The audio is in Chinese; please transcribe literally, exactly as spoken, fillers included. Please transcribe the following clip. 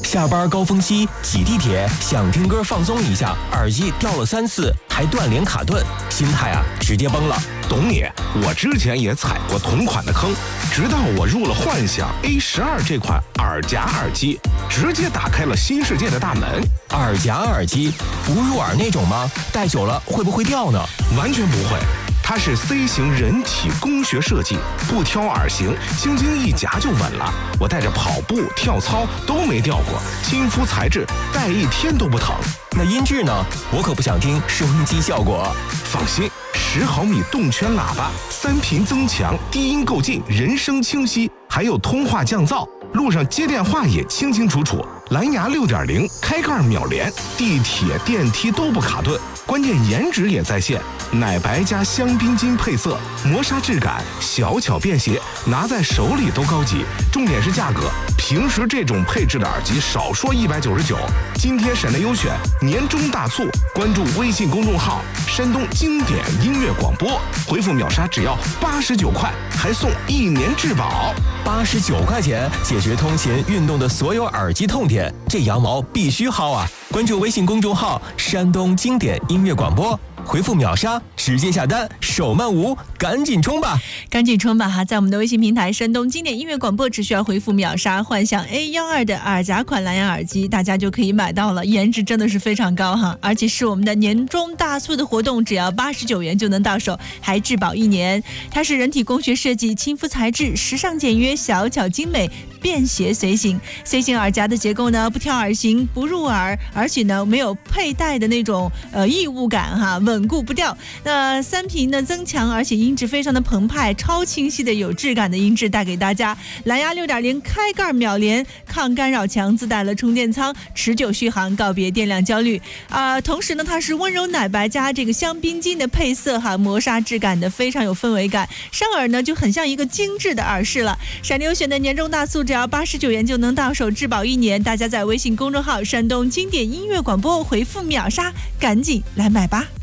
下班高峰期挤地铁，想听歌放松一下，耳机掉了三次，还断连卡顿，心态啊直接崩了。 懂你，我之前也踩过同款的坑，直到我入了幻想 A 十二 这款耳夹耳机，直接打开了新世界的大门。 耳夹耳机不入耳那种吗？戴久了会不会掉呢？ 完全不会。它是 C 型人体工学设计，不挑耳型，轻轻一夹就稳了。我带着跑步、跳操都没掉过，亲肤材质，戴一天都不疼。 那音质呢？我可不想听收音机效果。 放心，十毫米动圈喇叭，三频增强，低音够劲，人声清晰，还有通话降噪，路上接电话也清清楚楚。蓝牙 六点零 开盖秒连，地铁电梯都不卡顿，关键颜值也在线，奶白加香槟金配色，磨砂质感，小巧便携，拿在手里都高级。重点是价格，平时这种配置的耳机少说一百九十九，今天省内优选，年终大促，关注微信公众号山东经典音乐广播，回复秒杀只要八十九块，还送一年质保。 八十九块钱解决通勤运动的所有耳机痛点，这羊毛必须薅啊！关注微信公众号山东经典音乐广播，回复秒杀直接下单，手慢无，赶紧冲吧！ 赶紧冲吧哈！在我们的微信平台山东经典音乐广播，只需要回复秒杀幻想 A 一二 的耳夹款蓝牙耳机，大家就可以买到了，颜值真的是非常高哈！而且是我们的年终大促的活动，只要八十九元就能到手，还质保一年。它是人体工学设计，亲肤材质，时尚简约，小巧精美，便携随行。C 型耳夹的结构呢，不挑耳型，不入耳，而且呢没有佩戴的那种呃异物感哈，稳固不掉。那三频呢增强，而且音质非常的澎湃，超清晰的有质感的音质带给大家。蓝牙 六点零 开盖秒连，抗干扰墙，自带了充电仓，持久续航，告别电量焦虑啊、呃。同时呢，它是温柔奶白加这个香槟金的配色哈，磨砂质感的，非常有氛围感。上耳呢就很像一个精致的耳饰了。闪牛选的年终大促，只要八十九元就能到手，质保一年。大家在微信公众号山东经典音乐广播回复秒杀，赶紧来买吧。